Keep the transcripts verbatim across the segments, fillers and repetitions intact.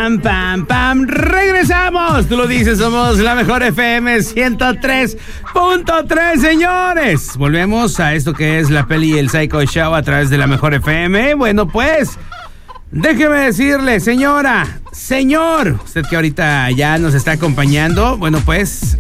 Pam, pam, pam. Regresamos. Tú lo dices, somos la mejor F M ciento tres punto tres, señores. Volvemos a esto que es la peli y el Psycho Show a través de la mejor F M. Bueno, pues, déjeme decirle, señora, señor, usted que ahorita ya nos está acompañando, bueno, pues.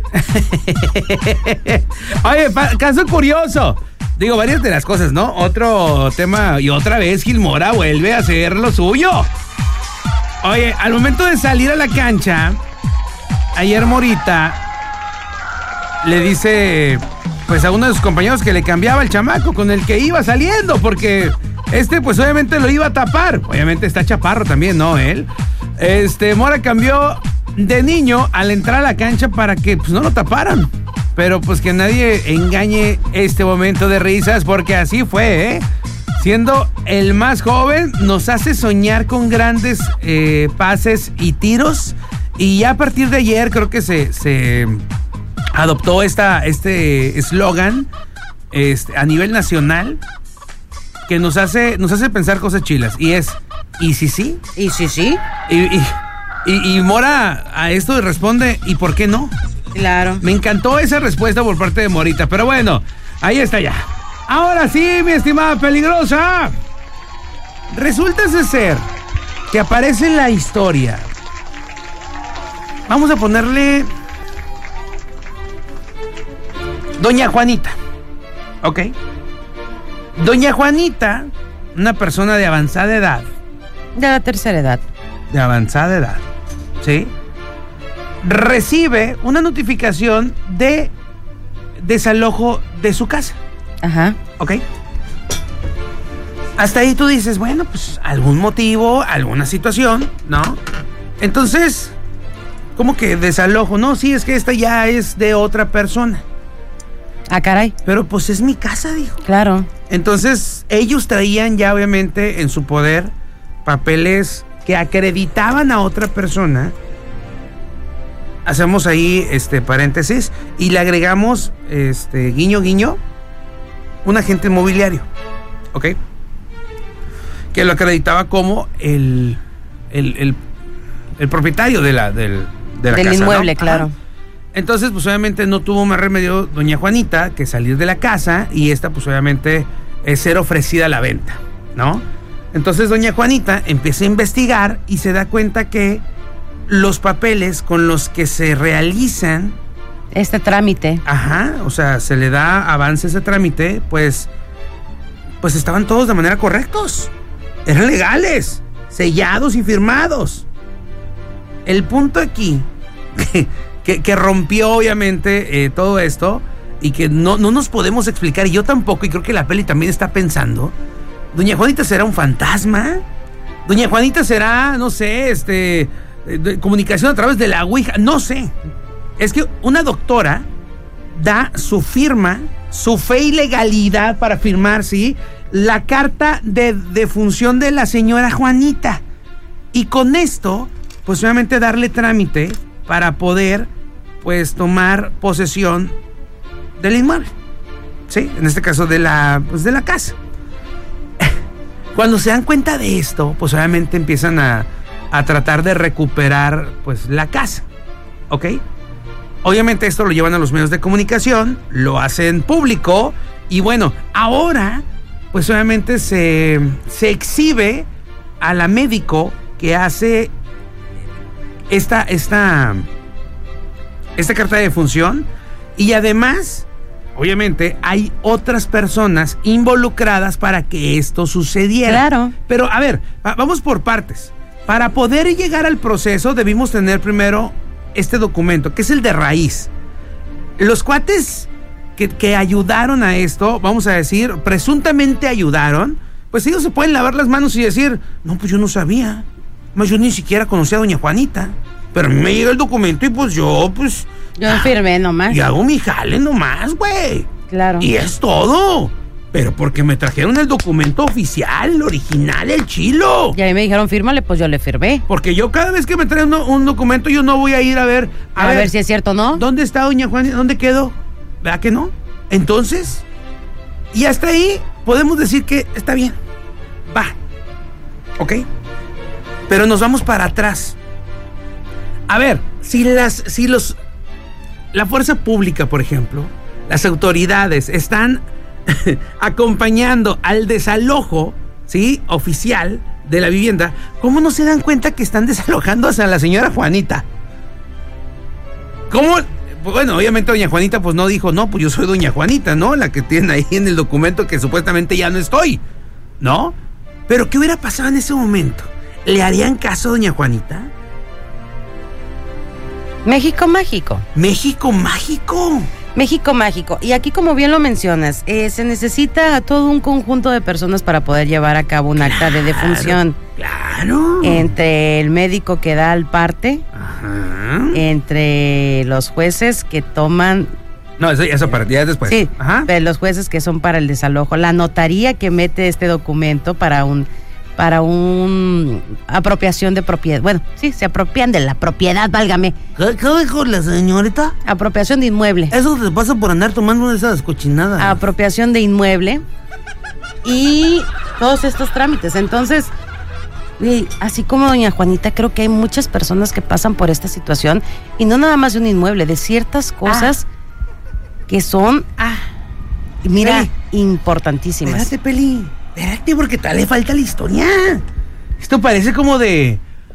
Oye, pa- caso curioso. Digo, varias de las cosas, ¿no? Otro tema y otra vez Gil Mora vuelve a hacer lo suyo. Oye, al momento de salir a la cancha, ayer Morita le dice, pues, a uno de sus compañeros que le cambiaba el chamaco con el que iba saliendo, porque este, pues, obviamente lo iba a tapar. Obviamente está chaparro también, ¿no? Él. Este, Mora cambió de niño al entrar a la cancha para que, pues, no lo taparan. Pero, pues, que nadie engañe este momento de risas, porque así fue, ¿eh? Siendo el más joven, nos hace soñar con grandes eh, pases y tiros. Y ya a partir de ayer creo que se, se adoptó esta, este eslogan este, a nivel nacional que nos hace, nos hace pensar cosas chilas. Y es, ¿y si sí? ¿Y si sí? Y, y, y, y Mora a esto responde, ¿y por qué no? Claro. Me encantó esa respuesta por parte de Morita. Pero bueno, ahí está ya. Ahora sí, mi estimada peligrosa. Resulta ser que aparece en la historia. Vamos a ponerle Doña Juanita. ¿Ok? Doña Juanita, una persona de avanzada edad. De la tercera edad. De avanzada edad. ¿Sí? Recibe una notificación de desalojo de su casa. Ajá. ¿Ok? Hasta ahí tú dices, bueno, pues algún motivo, alguna situación, ¿no? Entonces, ¿cómo que desalojo? No, sí, es que esta ya es de otra persona. Ah, caray. Pero pues es mi casa, dijo. Claro. Entonces, ellos traían ya obviamente en su poder papeles que acreditaban a otra persona. Hacemos ahí este paréntesis y le agregamos este guiño guiño un agente inmobiliario, ¿ok? Que lo acreditaba como el el, el, el propietario de la del, de la del casa, inmueble, ¿no? claro. Ajá. Entonces, pues obviamente no tuvo más remedio doña Juanita que salir de la casa y esta, pues obviamente es ser ofrecida a la venta, ¿no? Entonces doña Juanita empieza a investigar y se da cuenta que los papeles con los que se realizan este trámite, ajá, o sea, se le da avance a ese trámite, pues pues estaban todos de manera correctos, eran legales, sellados y firmados. El punto aquí que, que, que rompió obviamente eh, todo esto y que no, no nos podemos explicar, y yo tampoco, y creo que la peli también está pensando, doña Juanita será un fantasma, doña Juanita será, no sé, este de comunicación a través de la Ouija, no sé. Es que una doctora da su firma, su fe y legalidad para firmar, ¿sí?, la carta de defunción de la señora Juanita. Y con esto, pues obviamente darle trámite para poder, pues, tomar posesión del inmueble, ¿sí? En este caso de la, pues, de la casa. Cuando se dan cuenta de esto, pues obviamente empiezan a, a tratar de recuperar, pues, la casa, ¿ok? Obviamente esto lo llevan a los medios de comunicación, lo hacen público y bueno, ahora pues obviamente se, se exhibe a la médico que hace esta, esta, esta carta de defunción y además, obviamente, hay otras personas involucradas para que esto sucediera. Claro. Pero a ver, va, vamos por partes. Para poder llegar al proceso debimos tener primero este documento, que es el de raíz. Los cuates que, que ayudaron a esto, vamos a decir, presuntamente ayudaron, pues ellos se pueden lavar las manos y decir, no, pues yo no sabía, más yo ni siquiera conocía a doña Juanita, pero a mí me llega el documento y pues yo, pues... Yo firmé nomás. Y hago mi jale nomás, güey. Claro. Y es todo. Pero porque me trajeron el documento oficial, el original, el chilo. Y a mí me dijeron, fírmale, pues yo le firmé. Porque yo cada vez que me traen un, un documento, yo no voy a ir a ver... A, a ver, ver si es cierto o no. ¿Dónde está doña Juanita? ¿Dónde quedó? ¿Verdad que no? Entonces, y hasta ahí podemos decir que está bien. Va. ¿Ok? Pero nos vamos para atrás. A ver, si las, si los, la fuerza pública, por ejemplo, las autoridades están acompañando al desalojo, ¿sí?, oficial de la vivienda, ¿cómo no se dan cuenta que están desalojando a la señora Juanita? ¿Cómo? Bueno, obviamente doña Juanita pues no dijo, no, pues yo soy doña Juanita, ¿no? La que tiene ahí en el documento que supuestamente ya no estoy, ¿no? Pero ¿qué hubiera pasado en ese momento? ¿Le harían caso a doña Juanita? México mágico. México mágico. México mágico. Y aquí, como bien lo mencionas, eh, se necesita todo un conjunto de personas para poder llevar a cabo un claro, acta de defunción. Claro. Entre el médico que da el parte, ajá, entre los jueces que toman... No, eso, eso para ya después. Sí, ajá, pero los jueces que son para el desalojo, la notaría que mete este documento para un... para un apropiación de propiedad. Bueno, sí, se apropian de la propiedad, válgame. ¿Qué, qué dijo la señorita? Apropiación de inmueble. Eso te pasa por andar tomando esas cochinadas. Apropiación de inmueble y todos estos trámites. Entonces, y así como doña Juanita, creo que hay muchas personas que pasan por esta situación y no nada más de un inmueble, de ciertas cosas ah. que son, ah, mira, Peli, importantísimas. Espérate, Peli. Espérate, porque tal le falta la historia. Esto parece como de...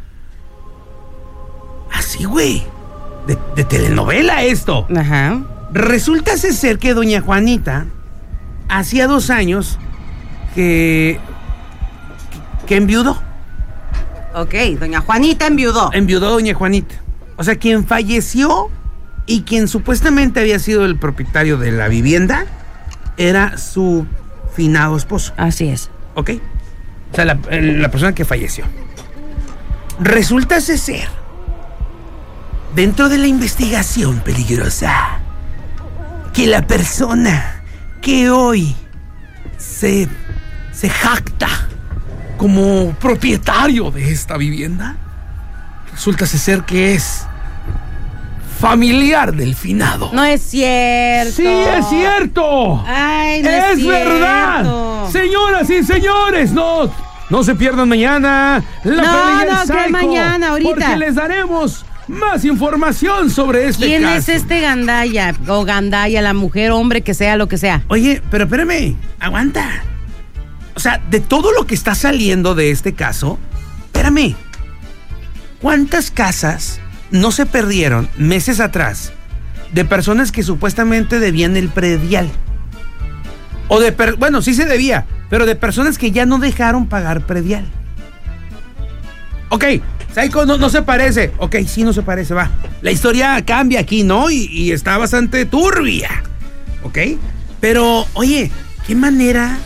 Así, güey. De, de telenovela esto. Ajá. Resulta ser que doña Juanita hacía dos años que... que enviudó. Ok, doña Juanita enviudó. Enviudó doña Juanita. O sea, quien falleció y quien supuestamente había sido el propietario de la vivienda era su... finado esposo. Así es. ¿Ok? O sea, la, la persona que falleció. Resulta ser, dentro de la investigación peligrosa, que la persona que hoy se, se jacta como propietario de esta vivienda, resulta ser que es familiar del finado. No es cierto. ¡Sí es cierto! ¡Ay, no es, es cierto! verdad! Señoras y señores, no, no se pierdan mañana la No, no, que mañana, ahorita. Porque les daremos más información sobre este ¿Quién caso. es este Gandaya? O Gandaya, la mujer, hombre, que sea, lo que sea. Oye, pero espérame, aguanta. O sea, de todo lo que está saliendo de este caso, espérame, ¿cuántas casas no se perdieron meses atrás de personas que supuestamente debían el predial? O de, per- bueno, sí se debía, pero de personas que ya no dejaron pagar predial. Ok, Psycho no, no se parece. Ok, sí no se parece, va. La historia cambia aquí, ¿no? Y, y está bastante turbia. Ok, pero, oye, qué manera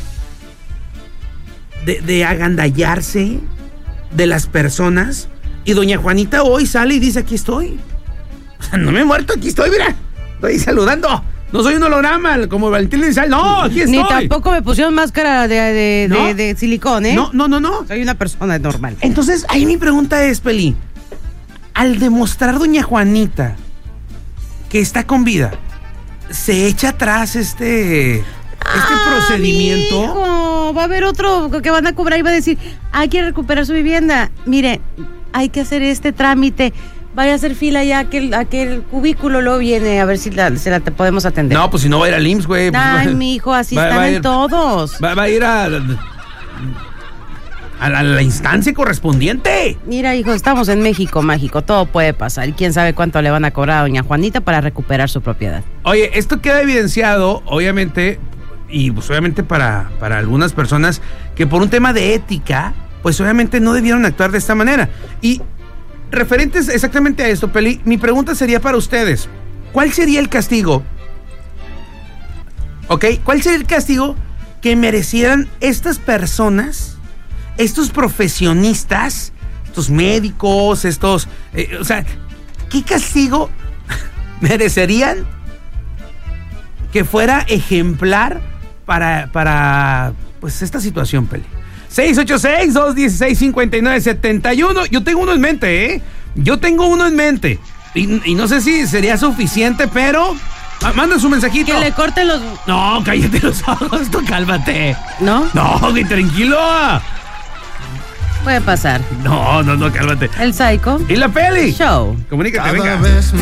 de, de agandallarse de las personas. Y doña Juanita hoy sale y dice, aquí estoy. O sea, no me he muerto, aquí estoy, mira. Estoy saludando. No soy un holograma como Valentín Elizalde. No, aquí estoy. Ni tampoco me pusieron máscara de, de, ¿No? de, de silicón, ¿eh? No, no, no, no. Soy una persona normal. Entonces, ahí mi pregunta es, Peli, al demostrar doña Juanita que está con vida, ¿se echa atrás este, este ah, procedimiento? Mijo, va a haber otro que van a cobrar y va a decir, hay que recuperar su vivienda. Mire, hay que hacer este trámite. Vaya a hacer fila ya a aquel, aquel cubículo, luego viene a ver si la, se la te podemos atender. No, pues si no va a ir al I M S S, güey. Pues Ay, va, mi hijo, así va, están va en ir, todos. Va, va a ir a, a, la, a la instancia correspondiente. Mira, hijo, estamos en México mágico, todo puede pasar. Y quién sabe cuánto le van a cobrar a doña Juanita para recuperar su propiedad. Oye, esto queda evidenciado, obviamente, y pues obviamente para, para algunas personas que por un tema de ética, pues obviamente no debieron actuar de esta manera. Y referentes exactamente a esto, Peli, mi pregunta sería para ustedes. ¿Cuál sería el castigo? ¿Ok? ¿Cuál sería el castigo que merecieran estas personas, estos profesionistas, estos médicos, estos... Eh, o sea, ¿qué castigo merecerían que fuera ejemplar para, para pues, esta situación, Peli? seis ocho seis, dos uno seis, cinco nueve siete uno. Yo tengo uno en mente, ¿eh? Yo tengo uno en mente. Y, y no sé si sería suficiente, pero... Ah, manda su mensajito. Que le corten los... No, cállate los ojos, tú cálmate. ¿No? No, que tranquilo. Puede pasar. No, no, no, cálmate. El Psycho ¿Y la peli? Show. Comunícate, Cada venga. vez